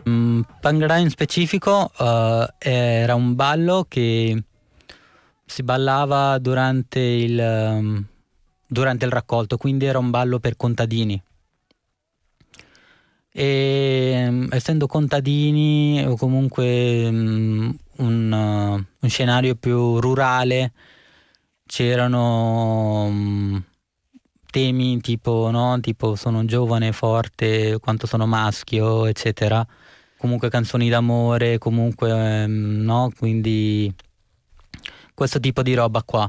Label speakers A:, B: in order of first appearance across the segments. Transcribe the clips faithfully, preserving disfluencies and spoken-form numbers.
A: Mm, Bhangra in specifico eh, era un ballo che si ballava durante il, ehm, durante il raccolto, quindi era un ballo per contadini. E ehm, essendo contadini o comunque mm, un, eh, un scenario più rurale, c'erano mm, temi tipo, no? Tipo sono giovane, forte, quanto sono maschio, eccetera. Comunque canzoni d'amore, comunque, ehm, no? Quindi questo tipo di roba qua.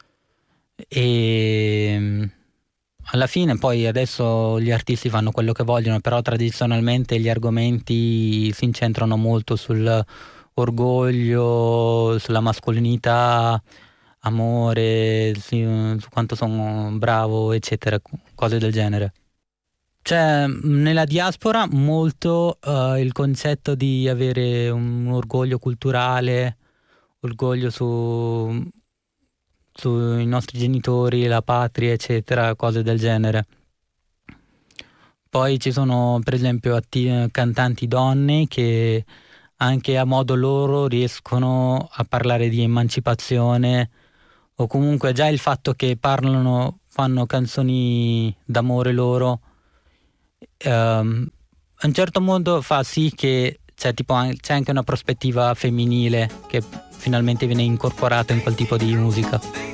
A: E mm, alla fine poi adesso gli artisti fanno quello che vogliono, però tradizionalmente gli argomenti si incentrano molto sul orgoglio, sulla mascolinità, amore, sì, su quanto sono bravo, eccetera, cose del genere. C'è mh, nella diaspora molto eh, il concetto di avere un orgoglio culturale, orgoglio su, sui nostri genitori, la patria, eccetera, cose del genere. Poi ci sono, per esempio, atti- cantanti donne che anche a modo loro riescono a parlare di emancipazione o comunque già il fatto che parlano, fanno canzoni d'amore loro, ehm, a un certo modo fa sì che c'è tipo an- c'è anche una prospettiva femminile che finalmente viene incorporata in quel tipo di musica.